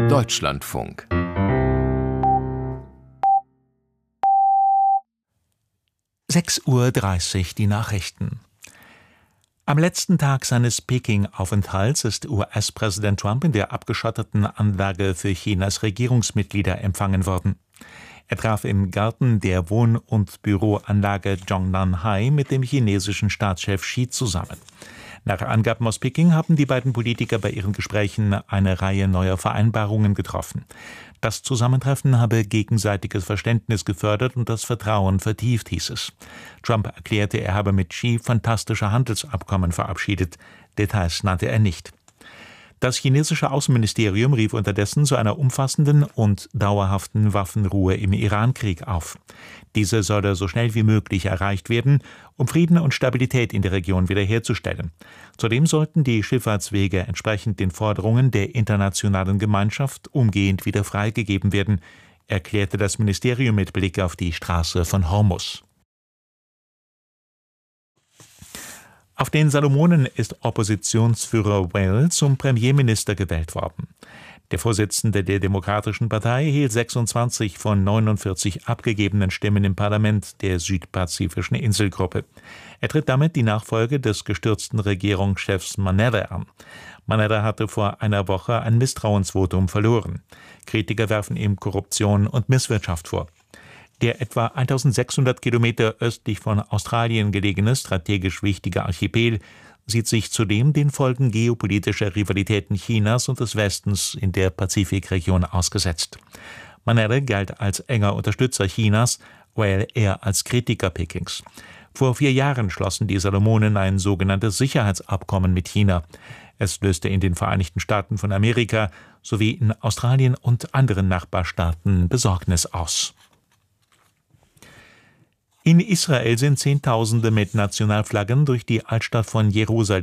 Deutschlandfunk. Uhr die Nachrichten. Am letzten Tag seines Peking-Aufenthalts ist US-Präsident Trump in der abgeschotteten Anlage für Chinas Regierungsmitglieder empfangen worden. Er traf im Garten der Wohn- und Büroanlage Zhongnanhai mit dem chinesischen Staatschef Xi zusammen. Nach Angaben aus Peking haben die beiden Politiker bei ihren Gesprächen eine Reihe neuer Vereinbarungen getroffen. Das Zusammentreffen habe gegenseitiges Verständnis gefördert und das Vertrauen vertieft, hieß es. Trump erklärte, er habe mit Xi fantastische Handelsabkommen verabschiedet. Details nannte er nicht. Das chinesische Außenministerium rief unterdessen zu einer umfassenden und dauerhaften Waffenruhe im Iran-Krieg auf. Diese solle so schnell wie möglich erreicht werden, um Frieden und Stabilität in der Region wiederherzustellen. Zudem sollten die Schifffahrtswege entsprechend den Forderungen der internationalen Gemeinschaft umgehend wieder freigegeben werden, erklärte das Ministerium mit Blick auf die Straße von Hormuz. Auf den Salomonen ist Oppositionsführer Wales zum Premierminister gewählt worden. Der Vorsitzende der Demokratischen Partei hielt 26 von 49 abgegebenen Stimmen im Parlament der südpazifischen Inselgruppe. Er tritt damit die Nachfolge des gestürzten Regierungschefs Manera an. Manera hatte vor einer Woche ein Misstrauensvotum verloren. Kritiker werfen ihm Korruption und Misswirtschaft vor. Der etwa 1600 Kilometer östlich von Australien gelegene, strategisch wichtige Archipel sieht sich zudem den Folgen geopolitischer Rivalitäten Chinas und des Westens in der Pazifikregion ausgesetzt. Manera galt als enger Unterstützer Chinas, Whale eher als Kritiker Pekings. Vor 4 Jahren schlossen die Salomonen ein sogenanntes Sicherheitsabkommen mit China. Es löste in den Vereinigten Staaten von Amerika sowie in Australien und anderen Nachbarstaaten Besorgnis aus. In Israel sind Zehntausende mit Nationalflaggen durch die Altstadt von Jerusalem